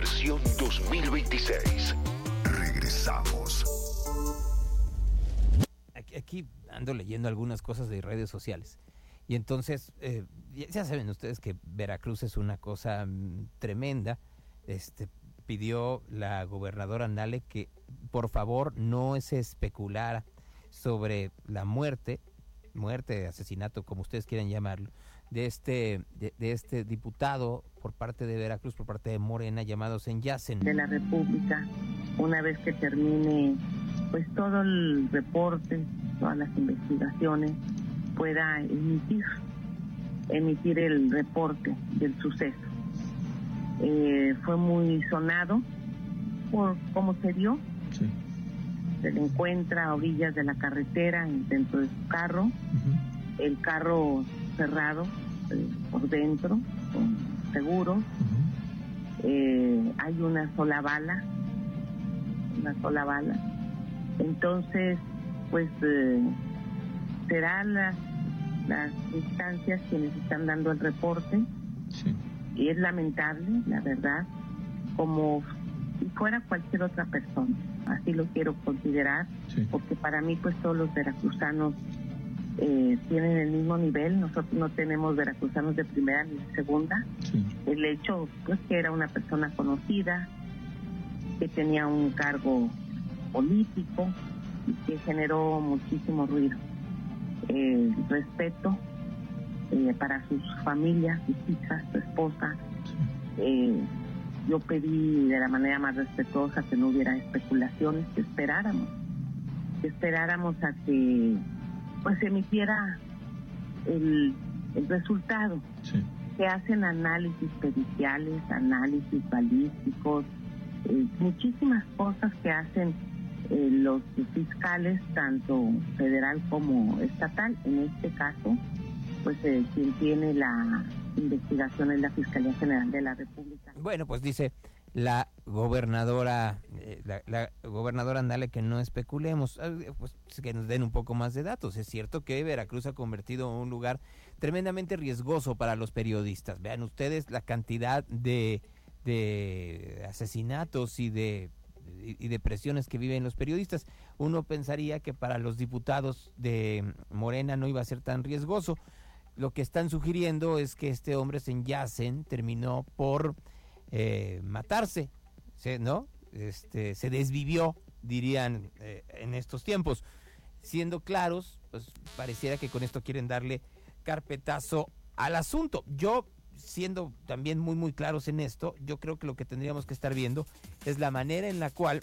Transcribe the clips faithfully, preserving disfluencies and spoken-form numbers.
versión dos mil veintiséis. Regresamos. Aquí, aquí ando leyendo algunas cosas de redes sociales. Y entonces, eh, ya saben ustedes que Veracruz es una cosa mm, tremenda. Este, pidió la gobernadora Andale que por favor no se especulara sobre la muerte, muerte, asesinato, como ustedes quieran llamarlo, de este, de, de este diputado por parte de Veracruz, por parte de Morena, llamado Senyacen. De la República, una vez que termine pues todo el reporte, todas las investigaciones, pueda emitir, emitir el reporte del suceso. Eh, fue muy sonado por cómo se dio. Sí. Se le encuentra a orillas de la carretera dentro de su carro, uh-huh. el carro cerrado eh, por dentro, con seguros. Uh-huh. Eh, hay una sola bala, una sola bala. Entonces, pues eh, serán las, las instancias quienes están dando el reporte. Sí. Y es lamentable, la verdad, como si fuera cualquier otra persona. Así lo quiero considerar, sí. Porque para mí, pues todos los veracruzanos eh, tienen el mismo nivel. Nosotros no tenemos veracruzanos de primera ni de segunda. Sí. El hecho, pues, que era una persona conocida, que tenía un cargo político y que generó muchísimo ruido. Eh, respeto eh, para sus familias, sus hijas, su esposa. Eh, yo pedí de la manera más respetuosa que no hubiera especulaciones, que esperáramos, que esperáramos a que pues se emitiera el, el resultado. Sí. Se hacen análisis periciales, análisis balísticos, eh, muchísimas cosas que hacen eh, los fiscales, tanto federal como estatal. En este caso, pues eh, quien tiene la investigación es la Fiscalía General de la República. Bueno, pues dice la gobernadora, eh, la, la gobernadora Andale que no especulemos, eh, pues que nos den un poco más de datos. Es cierto que Veracruz ha convertido en un lugar tremendamente riesgoso para los periodistas. Vean ustedes la cantidad de, de asesinatos y de y de presiones que viven los periodistas. Uno pensaría que para los diputados de Morena no iba a ser tan riesgoso. Lo que están sugiriendo es que este hombre Senyacen terminó por eh, matarse, ¿no? Este, se desvivió, dirían eh, en estos tiempos. Siendo claros, pues pareciera que con esto quieren darle carpetazo al asunto. Yo, siendo también muy muy claros en esto, yo creo que lo que tendríamos que estar viendo es la manera en la cual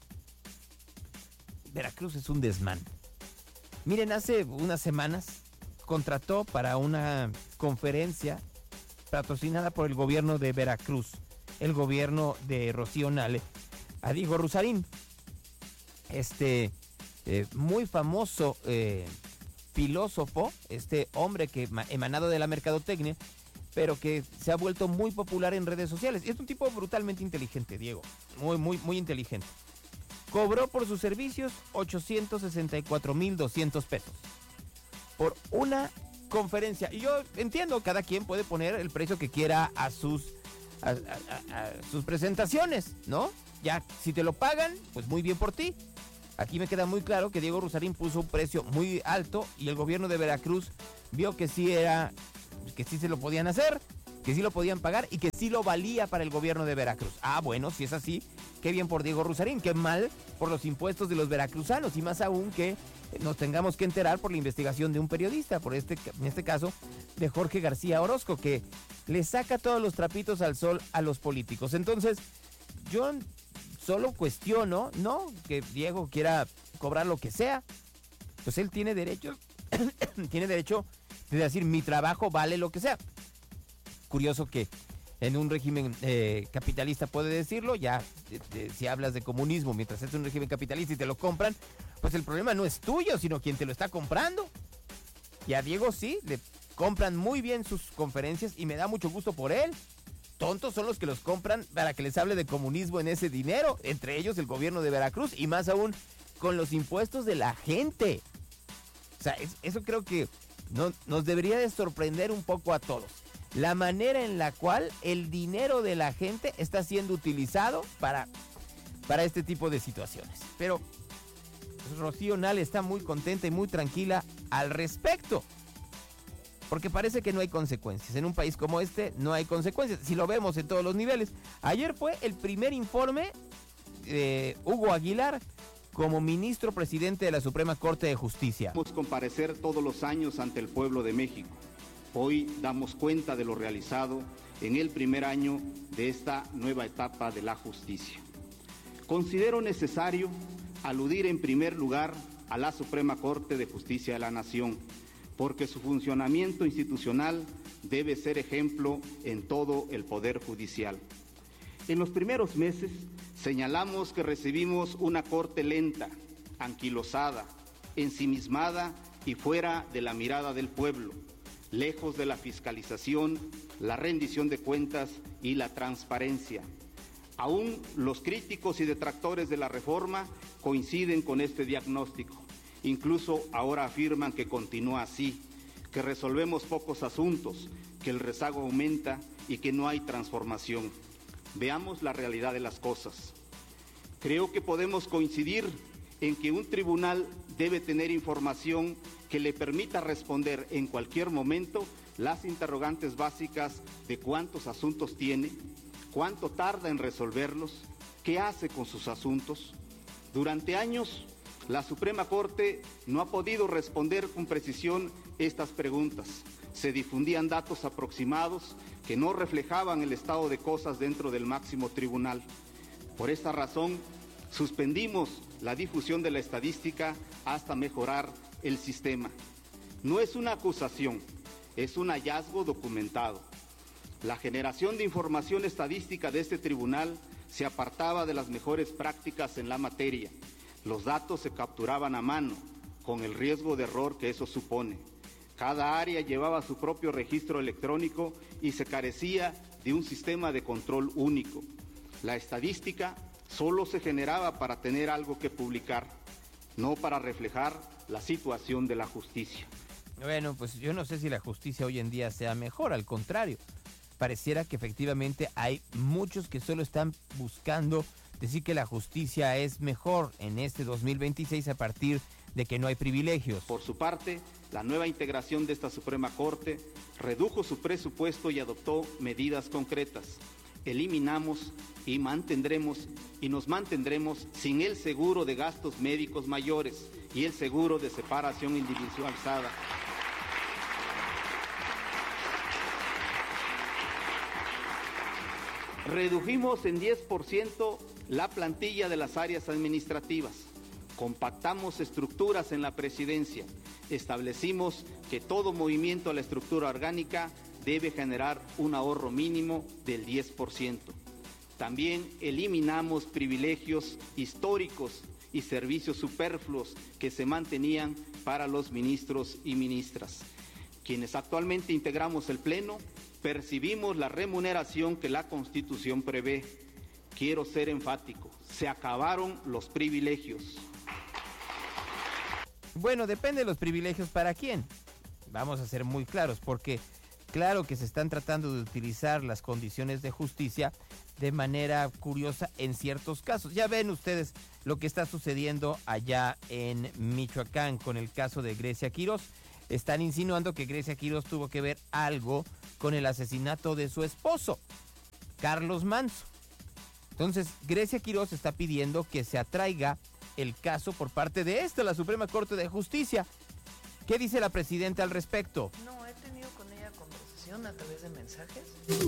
Veracruz es un desmán. Miren, hace unas semanas contrató para una conferencia patrocinada por el gobierno de Veracruz, el gobierno de Rocío Nale, a Diego Rusarín, este eh, muy famoso eh, filósofo, este hombre que emanado de la mercadotecnia, pero que se ha vuelto muy popular en redes sociales. Es un tipo brutalmente inteligente, Diego, muy, muy, muy inteligente. Cobró por sus servicios ochocientos sesenta y cuatro mil doscientos pesos por una conferencia. Y yo entiendo, cada quien puede poner el precio que quiera a sus, a, a, a, a sus presentaciones, ¿no? Ya, si te lo pagan, pues muy bien por ti. Aquí me queda muy claro que Diego Rusarín puso un precio muy alto y el gobierno de Veracruz vio que sí era... que sí se lo podían hacer, que sí lo podían pagar y que sí lo valía para el gobierno de Veracruz. Ah, bueno, si es así, qué bien por Diego Rusarín, qué mal por los impuestos de los veracruzanos, y más aún que nos tengamos que enterar por la investigación de un periodista, por este, en este caso, de Jorge García Orozco, que le saca todos los trapitos al sol a los políticos. Entonces, yo solo cuestiono, ¿no?, que Diego quiera cobrar lo que sea. Pues él tiene derecho, tiene derecho de decir, mi trabajo vale lo que sea. Curioso que en un régimen eh, capitalista puede decirlo, ya de, de, si hablas de comunismo mientras es un régimen capitalista y te lo compran, pues el problema no es tuyo, sino quien te lo está comprando. Y a Diego sí, le compran muy bien sus conferencias y me da mucho gusto por él. Tontos son los que los compran para que les hable de comunismo en ese dinero, entre ellos el gobierno de Veracruz, y más aún con los impuestos de la gente. O sea, es, eso creo que no, nos debería de sorprender un poco a todos. la manera en la cual el dinero de la gente está siendo utilizado para, para este tipo de situaciones. Pero pues, Rocío Nale está muy contenta y muy tranquila al respecto, porque parece que no hay consecuencias. En un país como este no hay consecuencias, si lo vemos en todos los niveles. Ayer fue el primer informe de Hugo Aguilar como ministro presidente de la Suprema Corte de Justicia. Vamos a comparecer todos los años ante el pueblo de México. Hoy damos cuenta de lo realizado en el primer año de esta nueva etapa de la justicia. Considero necesario aludir en primer lugar a la Suprema Corte de Justicia de la Nación, porque su funcionamiento institucional debe ser ejemplo en todo el Poder Judicial. En los primeros meses señalamos que recibimos una Corte lenta, anquilosada, ensimismada y fuera de la mirada del pueblo, lejos de la fiscalización, la rendición de cuentas y la transparencia. Aún los críticos y detractores de la reforma coinciden con este diagnóstico. Incluso ahora afirman que continúa así, que resolvemos pocos asuntos, que el rezago aumenta y que no hay transformación. Veamos la realidad de las cosas. Creo que podemos coincidir en que un tribunal debe tener información que le permita responder en cualquier momento las interrogantes básicas de cuántos asuntos tiene, cuánto tarda en resolverlos, qué hace con sus asuntos. Durante años, la Suprema Corte no ha podido responder con precisión estas preguntas. Se difundían datos aproximados que no reflejaban el estado de cosas dentro del máximo tribunal. Por esta razón, suspendimos la difusión de la estadística hasta mejorar el sistema. No es una acusación, es un hallazgo documentado. La generación de información estadística de este tribunal se apartaba de las mejores prácticas en la materia. Los datos se capturaban a mano, con el riesgo de error que eso supone. Cada área llevaba su propio registro electrónico y se carecía de un sistema de control único. La estadística solo se generaba para tener algo que publicar, no para reflejar la situación de la justicia. Bueno, pues yo no sé si la justicia hoy en día sea mejor, al contrario. Pareciera que efectivamente hay muchos que solo están buscando decir que la justicia es mejor en este dos mil veintiséis a partir de que no hay privilegios. Por su parte, la nueva integración de esta Suprema Corte redujo su presupuesto y adoptó medidas concretas. Eliminamos y mantendremos y nos mantendremos sin el seguro de gastos médicos mayores y el seguro de separación individualizada. Redujimos en diez por ciento la plantilla de las áreas administrativas. Compactamos estructuras en la presidencia. Establecimos que todo movimiento a la estructura orgánica debe generar un ahorro mínimo del diez por ciento. También eliminamos privilegios históricos y servicios superfluos que se mantenían para los ministros y ministras. Quienes actualmente integramos el Pleno, percibimos la remuneración que la Constitución prevé. Quiero ser enfático, se acabaron los privilegios. Bueno, depende de los privilegios para quién. Vamos a ser muy claros, porque claro que se están tratando de utilizar las condiciones de justicia de manera curiosa en ciertos casos. Ya ven ustedes lo que está sucediendo allá en Michoacán con el caso de Grecia Quirós. Están insinuando que Grecia Quirós tuvo que ver algo con el asesinato de su esposo, Carlos Manso. Entonces, Grecia Quirós está pidiendo que se atraiga el caso por parte de esta, la Suprema Corte de Justicia. ¿Qué dice la presidenta al respecto? No, he tenido con ella conversación a través de mensajes.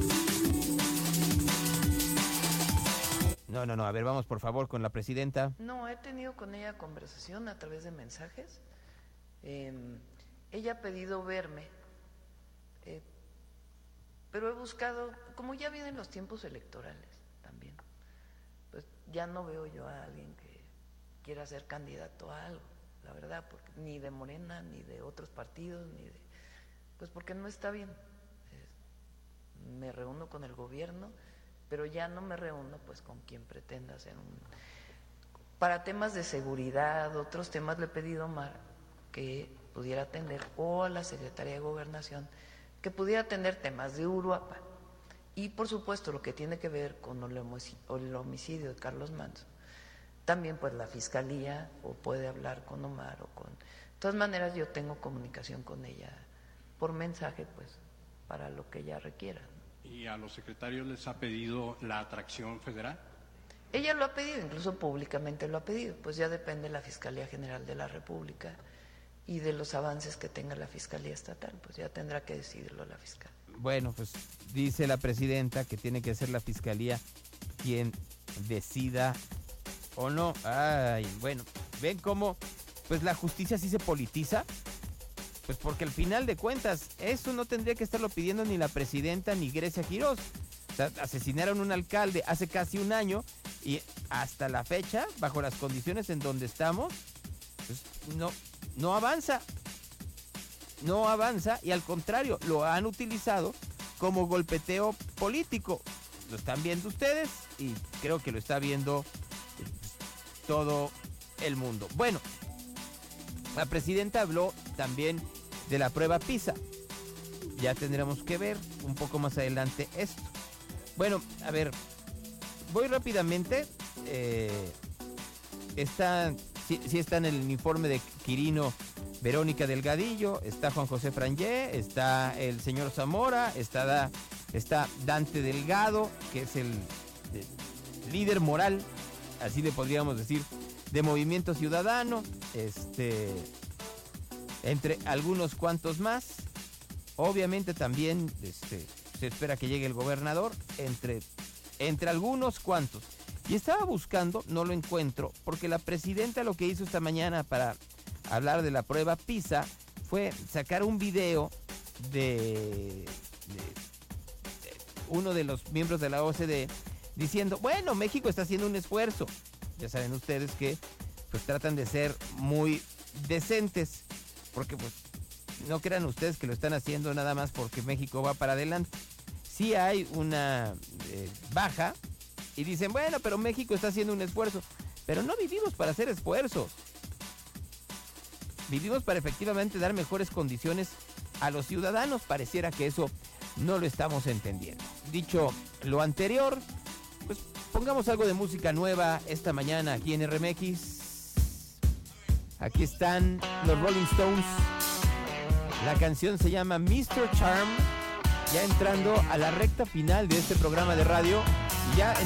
No, no, no, a ver, vamos por favor con la presidenta. No, he tenido con ella conversación a través de mensajes. Eh, ella ha pedido verme, eh, pero he buscado, como ya vienen los tiempos electorales también, pues ya no veo yo a alguien que quiera ser candidato a algo, la verdad, porque, ni de Morena, ni de otros partidos, ni de, pues porque no está bien. Eh, me reúno con el gobierno, pero ya no me reúno pues con quien pretenda hacer un... Para temas de seguridad, otros temas, le he pedido a Omar que pudiera atender, o a la Secretaría de Gobernación, que pudiera tener temas de Uruapan. Y por supuesto lo que tiene que ver con el homicidio de Carlos Manzo, también pues la fiscalía o puede hablar con Omar o con... De todas maneras yo tengo comunicación con ella por mensaje, pues para lo que ella requiera. ¿Y a los secretarios les ha pedido la atracción federal? Ella lo ha pedido, incluso públicamente lo ha pedido, pues ya depende de la Fiscalía General de la República y de los avances que tenga la Fiscalía Estatal, pues ya tendrá que decidirlo la fiscal. Bueno, pues dice la presidenta que tiene que ser la Fiscalía quien decida o no. Ay, bueno, ven cómo pues la justicia sí se politiza, pues porque al final de cuentas eso no tendría que estarlo pidiendo ni la presidenta ni Grecia Quirós. O sea, asesinaron a un alcalde hace casi un año y hasta la fecha, bajo las condiciones en donde estamos, pues no, no avanza. No avanza y al contrario, lo han utilizado como golpeteo político. Lo están viendo ustedes y creo que lo está viendo todo el mundo. Bueno, la presidenta habló también de la prueba PISA. Ya tendremos que ver un poco más adelante esto. Bueno, a ver, voy rápidamente. Eh, está, sí, sí está en el informe de Quirino Verónica Delgadillo, está Juan José Frangé, está el señor Zamora, está, está Dante Delgado, que es el, el líder moral, así le podríamos decir, de Movimiento Ciudadano, este, entre algunos cuantos más. Obviamente también este, se espera que llegue el gobernador, entre, entre algunos cuantos. Y estaba buscando, no lo encuentro, porque la presidenta lo que hizo esta mañana para hablar de la prueba PISA fue sacar un video de, de, de uno de los miembros de la O C D diciendo, bueno, México está haciendo un esfuerzo. Ya saben ustedes que pues tratan de ser muy decentes, porque pues no crean ustedes que lo están haciendo nada más porque México va para adelante. Sí hay una eh, baja y dicen, bueno, pero México está haciendo un esfuerzo, pero no vivimos para hacer esfuerzos. Vivimos para efectivamente dar mejores condiciones a los ciudadanos. Pareciera que eso no lo estamos entendiendo. Dicho lo anterior, pues pongamos algo de música nueva esta mañana aquí en R M X. Aquí están los Rolling Stones. La canción se llama mister Charm. Ya entrando a la recta final de este programa de radio. Ya